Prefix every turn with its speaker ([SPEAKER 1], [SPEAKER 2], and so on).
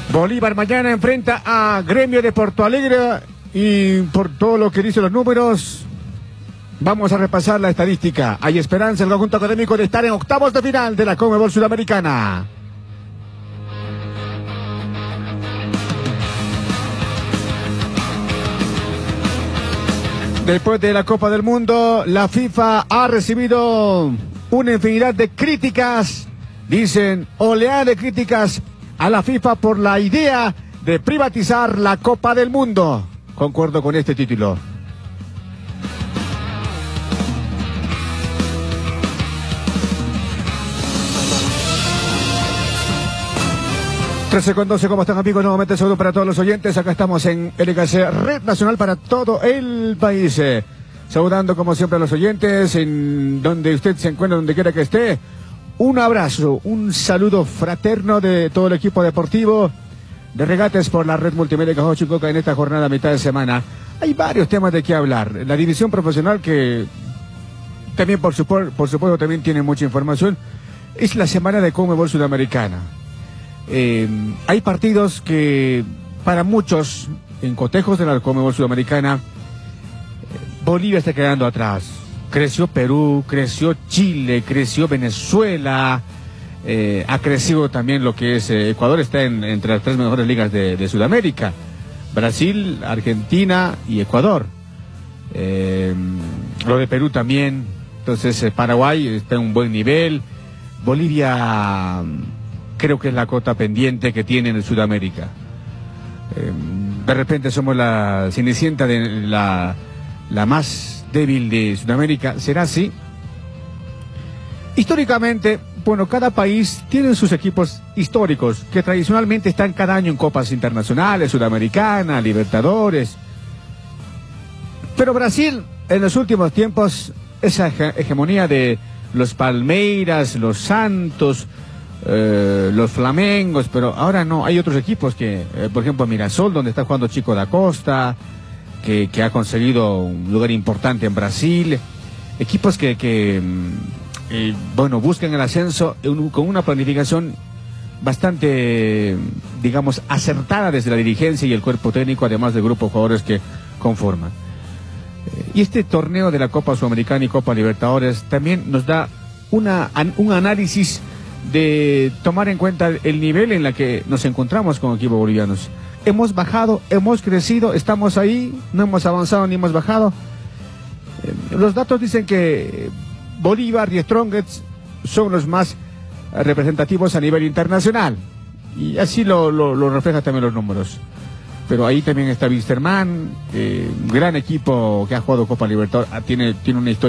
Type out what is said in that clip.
[SPEAKER 1] Bolívar mañana enfrenta a Gremio de Porto Alegre y por todo lo que dicen los números, vamos a repasar la estadística. Hay esperanza el conjunto académico de estar en octavos de final de la Conmebol Sudamericana. Después de la Copa del Mundo, la FIFA ha recibido una infinidad de críticas. Dicen, oleada de críticas a la FIFA por la idea de privatizar la Copa del Mundo. Concuerdo con este título. Segundos, ¿cómo están, amigos? Nuevamente saludo para todos los oyentes. Acá estamos en LKC, Red Nacional para todo el país. Saludando como siempre a los oyentes, en donde usted se encuentra, donde quiera que esté. Un abrazo, un saludo fraterno de todo el equipo deportivo de regates por la red multimedia Cajón Chicoca en esta jornada a mitad de semana. Hay varios temas de qué hablar. La división profesional, que también por supuesto también tiene mucha información, es la semana de Conmebol Sudamericana. Hay partidos que para muchos en cotejos de la Conmebol Sudamericana, Bolivia está quedando atrás. Creció Perú, creció Chile, creció Venezuela, ha crecido también lo que es Ecuador, está entre las tres mejores ligas de Sudamérica. Brasil, Argentina y Ecuador. Lo de Perú también. Entonces Paraguay está en un buen nivel. Bolivia creo que es la cota pendiente que tiene en Sudamérica. De repente somos la cenicienta de la más débil de Sudamérica. ¿Será así? Históricamente, bueno, cada país tiene sus equipos históricos que tradicionalmente están cada año en copas internacionales, Sudamericana, Libertadores. Pero Brasil, en los últimos tiempos, esa hegemonía de los Palmeiras, los Santos, los Flamengos, pero ahora no, hay otros equipos que, por ejemplo, Mirassol, donde está jugando Chico da Costa, que ha conseguido un lugar importante en Brasil, equipos que buscan el ascenso con una planificación bastante, digamos, acertada desde la dirigencia y el cuerpo técnico, además del grupo de jugadores que conforman. Y este torneo de la Copa Sudamericana y Copa Libertadores también nos da un análisis de tomar en cuenta el nivel en el que nos encontramos como equipos bolivianos. Hemos bajado, hemos crecido, estamos ahí, no hemos avanzado ni hemos bajado. Los datos dicen que Bolívar y Strongest son los más representativos a nivel internacional, y así lo reflejan también los números. Pero ahí también está Wilstermann, gran equipo que ha jugado Copa Libertadores, tiene una historia